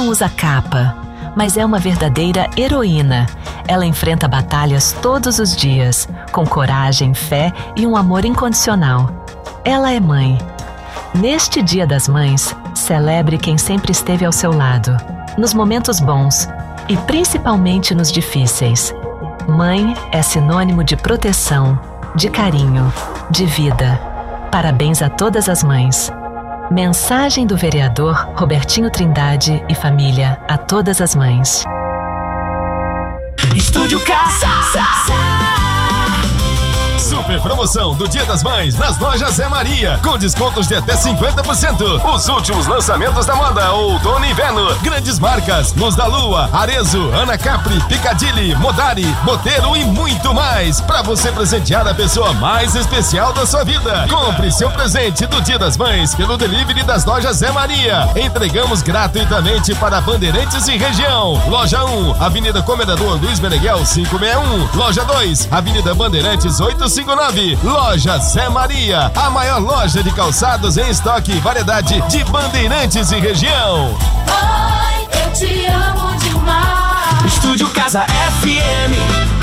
usa capa, mas é uma verdadeira heroína. Ela enfrenta batalhas todos os dias, com coragem, fé e um amor incondicional. Ela é mãe. Neste Dia das Mães, celebre quem sempre esteve ao seu lado, nos momentos bons e principalmente nos difíceis. Mãe é sinônimo de proteção, de carinho, de vida. Parabéns a todas as mães. Mensagem do vereador Robertinho Trindade e família a todas as mães. Estúdio Casa. Super promoção do Dia das Mães nas lojas Zé Maria, com descontos de até 50%. Os últimos lançamentos da moda, outono e inverno. Grandes marcas, Luz da Lua, Arezzo, Ana Capri, Piccadilly, Modari, Botelho e muito mais, para você presentear a pessoa mais especial da sua vida. Compre seu presente do Dia das Mães pelo delivery das lojas Zé Maria. Entregamos gratuitamente para Bandeirantes e região. Loja 1, Avenida Comendador Luiz Meneghel 561. Loja 2, Avenida Bandeirantes 859. Loja Zé Maria, a maior loja de calçados em estoque e variedade de Bandeirantes e região. Mãe, eu te amo demais. Estúdio Casa FM.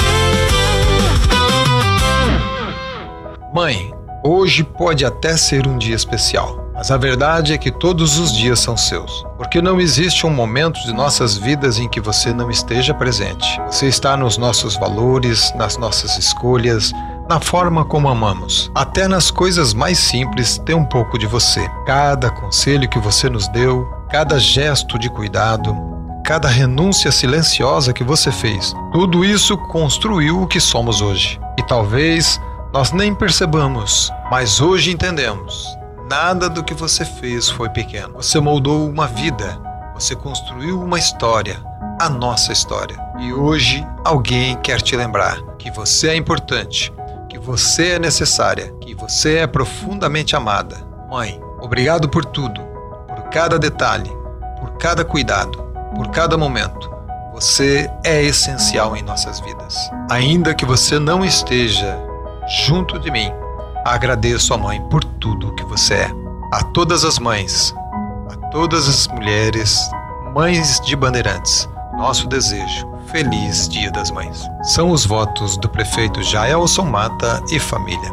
Mãe, hoje pode até ser um dia especial, mas a verdade é que todos os dias são seus, porque não existe um momento de nossas vidas em que você não esteja presente. Você está nos nossos valores, nas nossas escolhas, na forma como amamos. Até nas coisas mais simples tem um pouco de você. Cada conselho que você nos deu, cada gesto de cuidado, cada renúncia silenciosa que você fez, tudo isso construiu o que somos hoje. E talvez nós nem percebamos, mas hoje entendemos. Nada do que você fez foi pequeno. Você moldou uma vida, você construiu uma história, a nossa história. E hoje alguém quer te lembrar que você é importante, que você é necessária, que você é profundamente amada. Mãe, obrigado por tudo, por cada detalhe, por cada cuidado, por cada momento. Você é essencial em nossas vidas. Ainda que você não esteja junto de mim, agradeço a mãe por tudo que você é. A todas as mães, a todas as mulheres, mães de Bandeirantes, nosso desejo. Feliz Dia das Mães. São os votos do prefeito Jaelson Mata e família.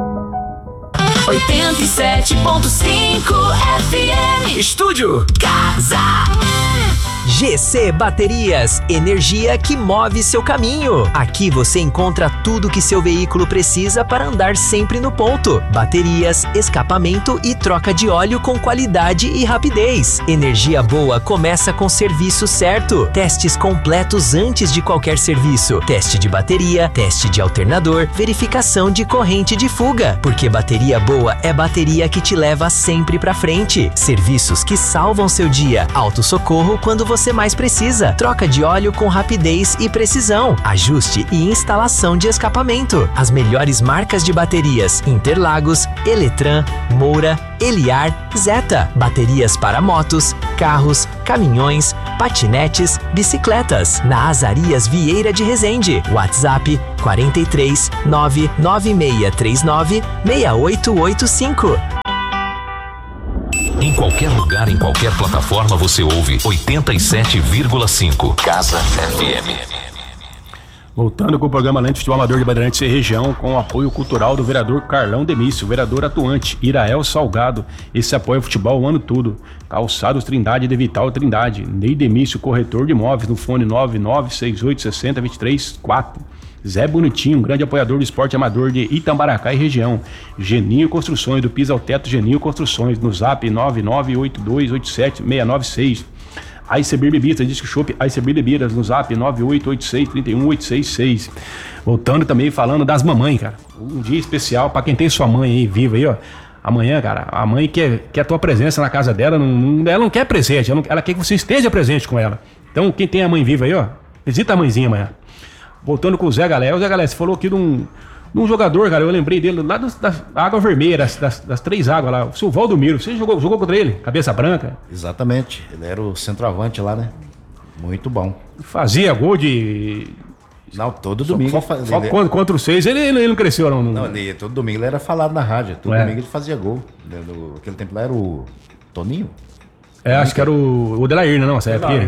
87.5 FM. Estúdio Casa. GC Baterias, energia que move seu caminho. Aqui você encontra tudo que seu veículo precisa para andar sempre no ponto. Baterias, escapamento e troca de óleo com qualidade e rapidez. Energia boa começa com serviço certo. Testes completos antes de qualquer serviço. Teste de bateria, teste de alternador, verificação de corrente de fuga. Porque bateria boa é bateria que te leva sempre pra frente. Serviços que salvam seu dia. Autossocorro quando você mais precisa. Troca de óleo com rapidez e precisão. Ajuste e instalação de escapamento. As melhores marcas de baterias: Interlagos, Eletran, Moura, Eliar, Zeta. Baterias para motos, carros, caminhões, patinetes, bicicletas. Na Azarias Vieira de Resende. WhatsApp 43 99639 6885. Em qualquer lugar, em qualquer plataforma, você ouve 87,5 Casa FM. Voltando com o programa Além do Futebol Amador de Bandeirantes e região, com o apoio cultural do vereador Carlão Demício, vereador atuante Irael Salgado. Esse apoia o futebol o ano todo. Calçados Trindade de Vital Trindade. Ney Demício, corretor de imóveis, no fone 9968602334. Zé Bonitinho, um grande apoiador do esporte amador de Itambaracá e região. Geninho Construções, do piso ao teto Geninho Construções, no zap 998287696. Icebeer Bebidas, diz que o Chopp Icebeer Bebidas, no zap 988631866. Voltando também falando das mamães, cara. Um dia especial pra quem tem sua mãe aí viva aí, ó. Amanhã, cara, a mãe quer a tua presença na casa dela, ela não quer presente, ela quer que você esteja presente com ela. Então, quem tem a mãe viva aí, ó, visita a mãezinha amanhã. Voltando com o Zé Galé. O Zé Galé, você falou aqui de um jogador, cara, eu lembrei dele lá da Água Vermelha, das três águas lá, o seu Valdomiro. Você jogou contra ele? Cabeça branca? Exatamente, ele era o centroavante lá, né? Muito bom. Fazia gol de... Não, todo domingo. Só contra os seis, ele não cresceu, não? Não, todo domingo ele era falado na rádio, todo domingo ele fazia gol. Naquele tempo lá era o Toninho. Acho que era o Delair, não, essa época.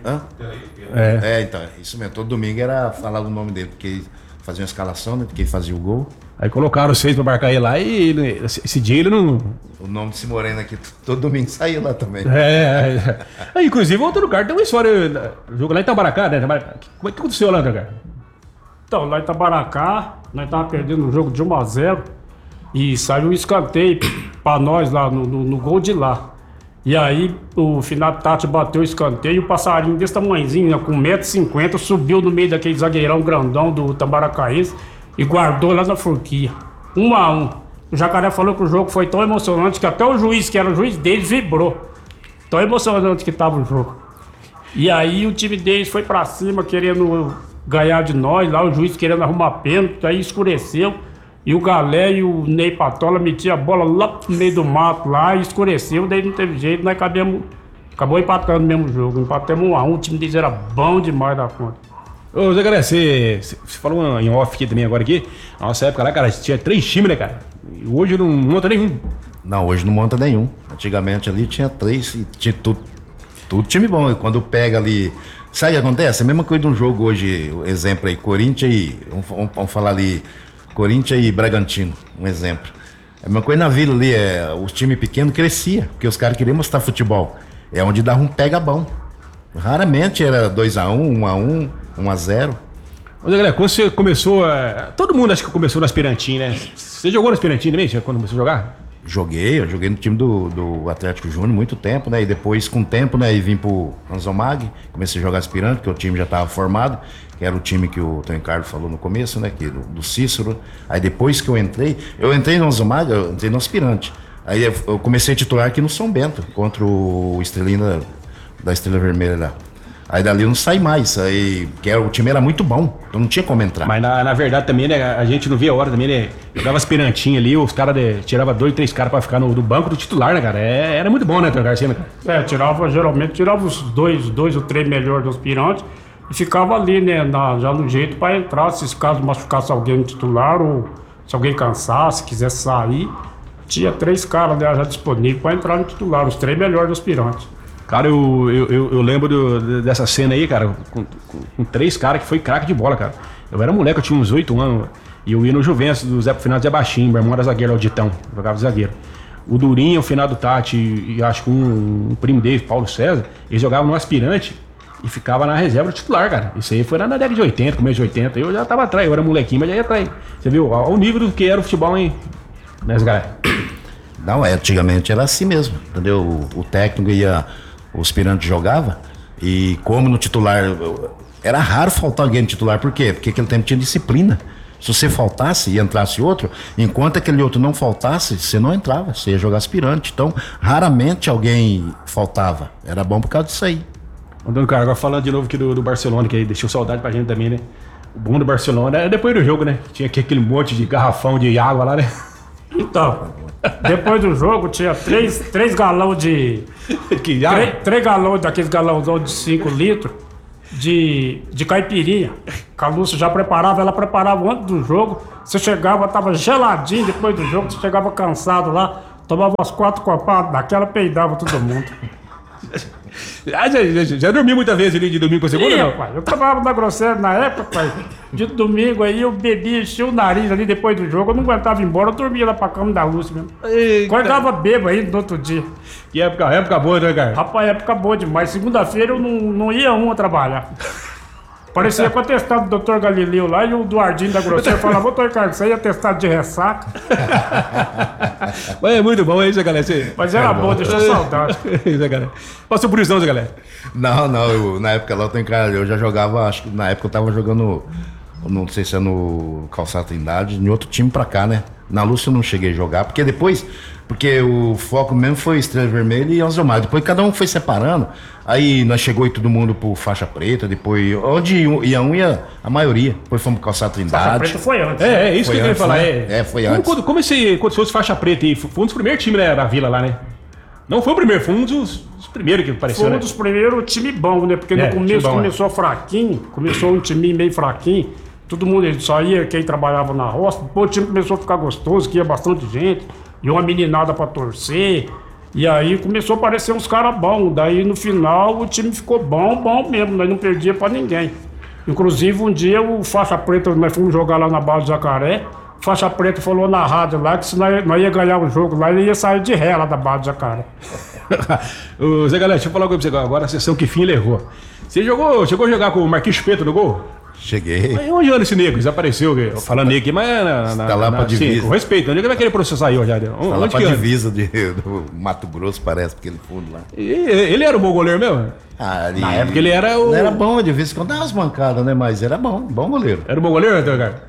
Então, isso mesmo. Todo domingo era falar o nome dele, porque fazia uma escalação, né? Porque fazia o gol. Aí colocaram 6 pra marcar ele lá e esse dia ele não... O nome desse moreno aqui, todo domingo saiu lá também. Inclusive, o outro lugar tem uma história. Jogo lá em Itabaracá, né? Como é que aconteceu lá, cara? Então, lá em Itabaracá, nós tava perdendo um jogo de 1-0 e saiu um escanteio pra nós lá no gol de lá. E aí o Finato Tati bateu o escanteio e o passarinho desse tamanhozinho, né, com 1,50 m, subiu no meio daquele zagueirão grandão do Tabaracaense e guardou lá na forquilha. 1-1. O Jacaré falou que o jogo foi tão emocionante que até o juiz, que era o juiz deles, vibrou. Tão emocionante que tava o jogo. E aí o time deles foi pra cima querendo ganhar de nós, lá o juiz querendo arrumar pênalti, aí escureceu. E o Galé e o Ney Patola metiam a bola lá no meio do mato lá e escureceu, daí não teve jeito, nós acabou empatando o mesmo jogo. Empatamos 1-1, o time deles era bom demais da conta. Ô, Zé Galé, você falou em off aqui também agora aqui. Na nossa época lá, cara, tinha 3 times, né, cara? E hoje não monta nenhum. Não, hoje não monta nenhum. Antigamente ali tinha 3 e tinha tudo time bom. E quando pega ali... Sabe o que acontece? A mesma coisa de um jogo hoje, exemplo aí, Corinthians e... Vamos falar ali... Corinthians e Bragantino, um exemplo. A mesma coisa na vila ali, o time pequeno crescia, porque os caras queriam mostrar futebol. É onde dava um pega bom. Raramente era 2-1, 1-1, 1-0. Ô, galera, quando você começou, todo mundo acho que começou no Aspirantim, né? Você jogou no Aspirantim também, quando começou a jogar? Eu joguei no time do Atlético Júnior muito tempo, né? E depois, com o tempo, né? E vim pro Anzomag, comecei a jogar aspirante, porque o time já estava formado, que era o time que o Tony Carlos falou no começo, né? Que do Cícero. Aí depois que eu entrei no Anzomag, eu entrei no aspirante. Aí eu comecei a titular aqui no São Bento, contra o Estrelina da Estrela Vermelha lá. Aí dali eu não saí mais, aí, porque o time era muito bom, então não tinha como entrar. Mas na verdade também, né, a gente não via a hora também, né, jogava aspirantinho ali, os caras tiravam 2, 3 caras pra ficar no banco do titular, né, cara, era muito bom, né, Tony Garcia, né, cara? Geralmente tirava os 2 ou 3 melhores do aspirante e ficava ali, né, já no jeito pra entrar, se caso machucasse alguém no titular ou se alguém cansasse, quisesse sair, tinha 3 caras, né, já disponíveis pra entrar no titular, os 3 melhores do aspirante. Cara, eu lembro dessa cena aí, cara, com 3 caras que foi craque de bola, cara. Eu era moleque, eu tinha uns 8 anos, e eu ia no Juventus do Zé Finado Zé Baixinho, meu irmão era zagueiro, Auditão, jogava de zagueiro. O Durinho, o Finado Tati e acho que um primo dele, Paulo César, eles jogavam no aspirante e ficava na reserva do titular, cara. Isso aí foi na década de 80, começo de 80, eu já tava atrás, eu era molequinho, mas já ia atrás. Você viu, ao nível do que era o futebol, hein, nessa galera? Não, antigamente era assim mesmo, entendeu? O técnico ia... O aspirante jogava e como no titular era raro faltar alguém no titular, por quê? Porque aquele tempo tinha disciplina. Se você faltasse e entrasse outro, enquanto aquele outro não faltasse, você não entrava, você ia jogar aspirante. Então, raramente alguém faltava. Era bom por causa disso aí. Andando, cara, agora falando de novo aqui do Barcelona, que aí deixou saudade pra gente também, né? O bom do Barcelona é depois do jogo, né? Tinha aquele monte de garrafão de água lá, né? Então, depois do jogo tinha 3 galões de... Que água? 3 galões daqueles galãozão de 5 litros de caipirinha. A Lúcia já preparava, ela preparava antes do jogo. Você chegava, tava geladinho depois do jogo, você chegava cansado lá, tomava umas 4 copadas daquela, peidava todo mundo. Já dormi muitas vezes ali de domingo com segunda, não? Pai, eu trabalhava na Grosseira na época, pai. De domingo aí eu bebia, enchia o nariz ali depois do jogo, eu não aguentava ir embora, eu dormia lá pra cama da Lúcia mesmo. Acordava bêbado aí no outro dia. Que época boa, né, cara? Rapaz, época boa demais. Segunda-feira eu não ia trabalhar. Parecia com o atestado do Dr. Galileu lá e o Duardinho da Grosseira falava, ô, Ricardo, isso aí é atestado de ressaca. Mas é muito bom isso, galera. Mas era bom, deixou saudade. Isso, galera. Passou por isso não, galera? Não, na época lá eu já jogava, acho que na época eu tava jogando, não sei se é no Calçada Trindade, em outro time pra cá, né? Na Lúcia eu não cheguei a jogar, porque o foco mesmo foi Estrela Vermelha e Anzomar. Depois cada um foi separando, aí nós chegou e todo mundo pro faixa preta, depois onde ia a maioria, depois fomos pro Calçada Trindade. Faixa preta foi antes. É isso foi que eu ia falar. Né? Foi antes. Como quando fosse faixa preta aí, foi um dos primeiros times, né, da vila lá, né? Não foi o primeiro, foi um dos primeiros que apareceu, Foi um dos primeiros time bom, né? Porque no começo começou fraquinho, começou um time meio fraquinho. Todo mundo só ia quem trabalhava na roça, depois o time começou a ficar gostoso, que ia bastante gente, e uma meninada pra torcer, E aí começou a aparecer uns caras bons. Daí no final o time ficou bom mesmo. Nós não perdia pra ninguém. Inclusive um dia o Faixa Preta, nós fomos jogar lá na base do Jacaré. O Faixa Preta falou na rádio lá que se nós ia ganhar o jogo lá, ele ia sair de ré lá da base do Jacaré. Ô, Zé Galera, deixa eu falar com você agora, a sessão que fim levou. Você chegou a jogar com o Marquinhos Peto no gol? Cheguei. Mas onde anda esse nego? Desapareceu, falando nele aqui, mas tá lá pra divisa. Com respeito, onde é que vai querer processar aí, Rogério? Tá lá pra divisa do Mato Grosso, parece, aquele fundo lá. Ele era um bom goleiro mesmo? Na época ele era o... Não era bom, de vez em quando dava umas mancadas, né? Mas era bom goleiro. Era um bom goleiro, então, cara?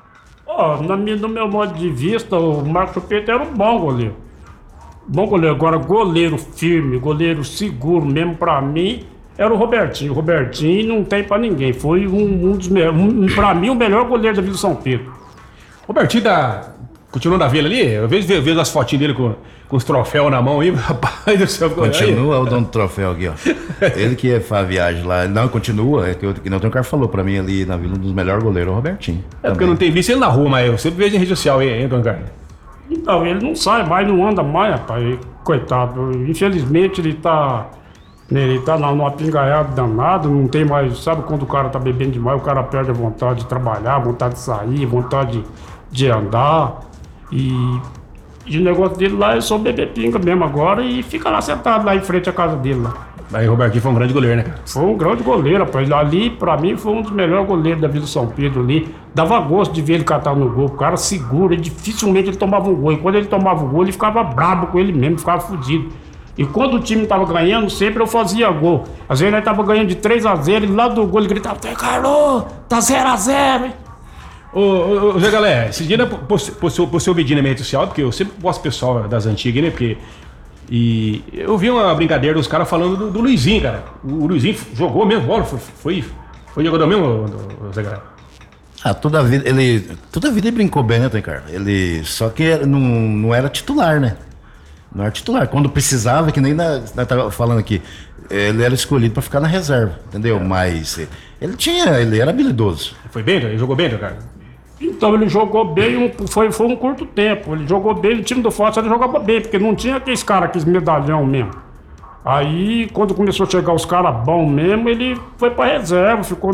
No meu modo de vista, o Marcos Peto era um bom goleiro. Bom goleiro. Agora, goleiro firme, goleiro seguro mesmo pra mim, era o Robertinho. O Robertinho não tem pra ninguém. Foi um dos melhores, pra mim, o melhor goleiro da Vila São Pedro. Robertinho continua na vila ali? Eu vejo as fotinhas dele com os troféus na mão aí, rapaz do céu. Continua o dono do troféu aqui, ó. Ele que faz a viagem lá. Não, continua. É que não tem um cara que falou pra mim ali na vila, um dos melhores goleiros, o Robertinho. Porque eu não tenho visto ele na rua, mas eu sempre vejo em rede social aí, Dona Carla. Então, ele não sai mais, não anda mais, rapaz. Coitado. Infelizmente, ele tá numa pingaiada danada, não tem mais... Sabe quando o cara tá bebendo demais, o cara perde a vontade de trabalhar, a vontade de sair, a vontade de andar. E o negócio dele lá é só beber pinga mesmo agora e fica lá sentado lá em frente à casa dele lá. Aí o Robertinho foi um grande goleiro, né, cara? Foi um grande goleiro, rapaz. Ali, pra mim, foi um dos melhores goleiros da Vila São Pedro ali. Dava gosto de ver ele catar no gol. O cara seguro, dificilmente ele tomava um gol. E quando ele tomava o gol, ele ficava brabo com ele mesmo, ficava fudido. E quando o time tava ganhando, sempre eu fazia gol. Às vezes nós tava ganhando de 3-0 e lá do gol ele gritava: Carlos, tá 0-0, hein? Ô, Zé Galera, esse dia por seu vidinho na minha rede social, porque eu sempre gosto pessoal das antigas, né? Porque. E eu vi uma brincadeira dos caras falando do Luizinho, cara. O Luizinho jogou mesmo bola, foi jogador mesmo, Zé Galera? Toda a vida ele brincou bem, né, Tencar? Só que não era titular, né? Não era titular. Quando precisava, que nem nós tava falando aqui, ele era escolhido pra ficar na reserva, entendeu? Mas ele era habilidoso. Foi bem? Ele jogou bem, cara? Então ele jogou bem, foi um curto tempo. Ele jogou bem, o time do Forte ele jogava bem, porque não tinha aqueles caras, aqueles medalhão mesmo. Aí, quando começou a chegar os caras bons mesmo, ele foi pra reserva, ficou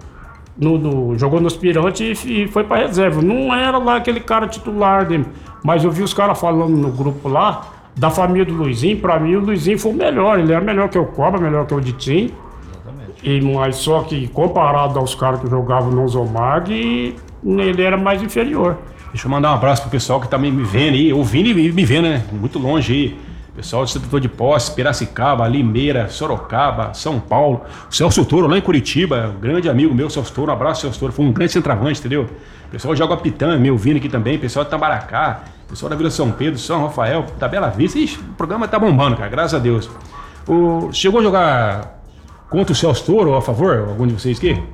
jogou no aspirante e foi pra reserva. Não era lá aquele cara titular dele. Mas eu vi os caras falando no grupo lá, da família do Luizinho. Pra mim, o Luizinho foi o melhor. Ele era melhor que o Cobra, melhor que o Ditim. Mas só que comparado aos caras que jogavam no Zomag, ele era mais inferior. Deixa eu mandar um abraço pro pessoal que tá me vendo aí, ouvindo e me vendo, né? Muito longe aí. Pessoal do Setor de Posse, Piracicaba, Limeira, Sorocaba, São Paulo. O Celso Toro lá em Curitiba, um grande amigo meu, Celso Toro. Um abraço, Celso Toro. Foi um grande centroavante, entendeu? Pessoal de Água Pitã, me ouvindo aqui também. Pessoal de Tabaracá, pessoal da Vila São Pedro, São Rafael, da Bela Vista. Ixi, o programa tá bombando, cara, graças a Deus. Chegou a jogar contra o Celso Toro ou a favor? Algum de vocês aqui?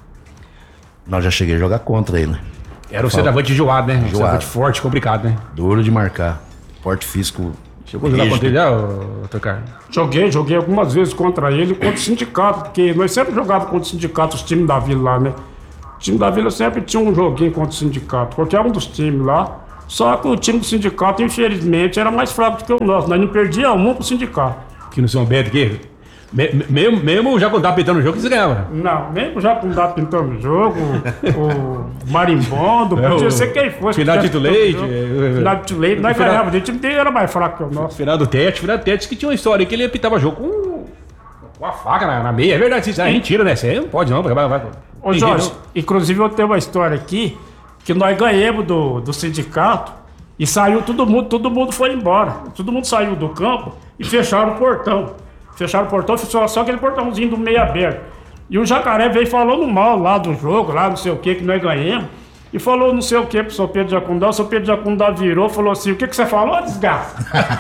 Nós já cheguei a jogar contra ele, né? Era o centroavante enjoado, né? Centroavante forte, complicado, né? Duro de marcar. Porte físico. Chegou a jogar contra ele, Tocar? Joguei algumas vezes contra ele e contra o sindicato, porque nós sempre jogávamos contra o sindicato, os times da Vila lá, né? O time da Vila sempre tinha um joguinho contra o sindicato, qualquer um dos times lá. Só que o time do sindicato, infelizmente, era mais fraco do que o nosso. Nós não perdíamos pro sindicato. Que no São Bento, que mesmo já quando tava pintando o jogo, você ganhava? Não, mesmo já quando tava pintando o jogo, o marimbondo, podia ser quem fosse. Final de Leite. Final de Leite, nós ganhávamos. O time dele era mais fraco que o nosso. Final do Tete que tinha uma história que ele pintava jogo com a faca na meia. É verdade, isso é mentira, né? Você não pode não. Ô Jorge, inclusive eu tenho uma história aqui, que nós ganhamos do sindicato e saiu todo mundo foi embora. Todo mundo saiu do campo e fecharam o portão. Fecharam o portão, só aquele portãozinho do meio aberto. E o Jacaré veio falando mal lá do jogo, lá não sei o que nós ganhamos. E falou não sei o que pro São Pedro de Jacundá. O São Pedro de Jacundá virou e falou assim: o que você falou, desgraça?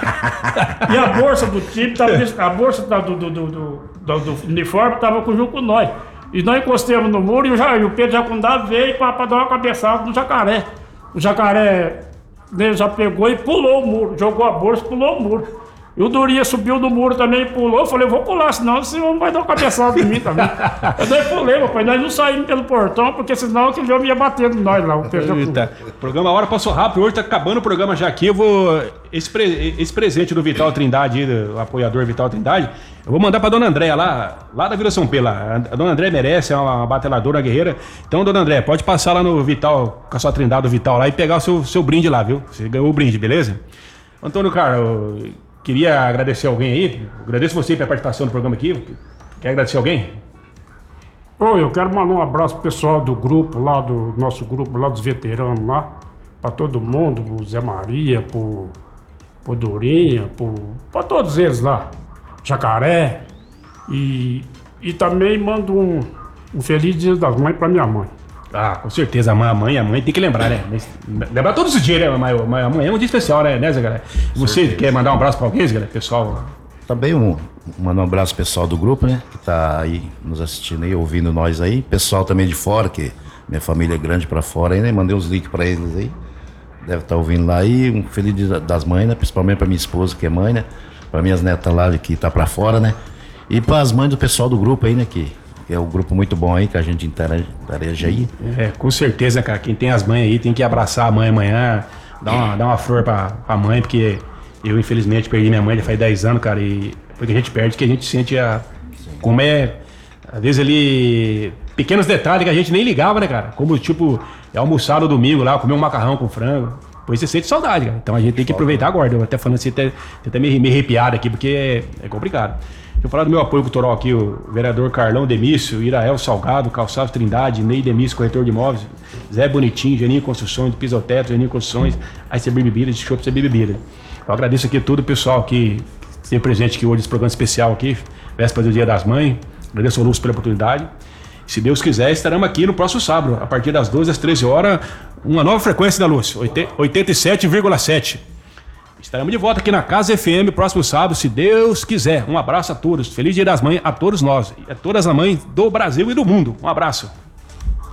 E a bolsa do time, a bolsa do uniforme tava junto com nós. E nós encostamos no muro e o Pedro de Jacundá veio pra dar uma cabeçada no Jacaré. O Jacaré já pegou e pulou o muro, jogou a bolsa e pulou o muro. E o Durinha subiu no muro também e pulou. Eu falei, vou pular, senão o senhor vai dar uma cabeçada em mim também. Eu daí pulei, meu pai. Nós não saímos pelo portão, porque senão aquele homem ia batendo em nós lá. O programa, a hora passou rápido. Hoje tá acabando o programa já aqui. Eu vou... Esse presente do Vital Trindade, do apoiador Vital Trindade, eu vou mandar pra Dona Andréia lá da Vila São Pedro. A Dona Andréia merece, é uma bateladora, uma guerreira. Então, Dona Andréia, pode passar lá no Vital, com a sua Trindade do Vital lá e pegar o seu brinde lá, viu? Você ganhou o brinde, beleza? Antônio Carlos, queria agradecer alguém aí. Agradeço você pela participação no programa aqui. Quer agradecer alguém? Eu quero mandar um abraço pro pessoal do grupo lá, do nosso grupo lá dos veteranos lá. Pra todo mundo, pro Zé Maria, pro Durinha, pra todos eles lá. Jacaré. E também mando um feliz Dia das Mães pra minha mãe. Ah, com certeza, a mãe tem que lembrar, né? Lembrar todos os dias, né? Amanhã é um dia especial, né, Zé, galera? Você quer mandar um abraço pra alguém, galera? Pessoal? Também mandar um abraço pessoal do grupo, né? Que tá aí nos assistindo aí, ouvindo nós aí. Pessoal também de fora, que minha família é grande pra fora aí, né? Mandei uns links pra eles aí. Deve estar ouvindo lá aí. Um feliz Dia das Mães, né? Principalmente pra minha esposa, que é mãe, né? Pra minhas netas lá, que tá pra fora, né? E pras mães do pessoal do grupo aí, né? Que é um grupo muito bom aí, que a gente interage aí. Com certeza, cara. Quem tem as mães aí tem que abraçar a mãe amanhã, dar uma flor pra mãe, porque eu, infelizmente, perdi minha mãe já faz 10 anos, cara, e porque a gente perde, que a gente sente como às vezes ali, pequenos detalhes que a gente nem ligava, né, cara? Como, tipo, almoçar no domingo lá, comer um macarrão com frango. Pois você sente saudade, cara. Então a gente tem que aproveitar agora. Eu até falando assim, até me arrepiado aqui, porque é complicado. Deixa eu falar do meu apoio cultural aqui, o vereador Carlão Demício, Irael Salgado, Calçado Trindade, Ney Demício, corretor de imóveis, Zé Bonitinho, Geninho Construções, Pisoteto, Geninho Construções, Ice Bebidas, Shopping Ice Bebida. Eu agradeço aqui todo o pessoal que esteve presente aqui hoje nesse programa especial aqui, véspera do Dia das Mães. Agradeço ao Lúcio pela oportunidade. Se Deus quiser, estaremos aqui no próximo sábado, a partir das 12 às 13 horas, uma nova frequência da Lúcio, 87,7. Estaremos de volta aqui na Casa FM próximo sábado, se Deus quiser. Um abraço a todos. Feliz Dia das Mães a todos nós, a todas as mães do Brasil e do mundo. Um abraço.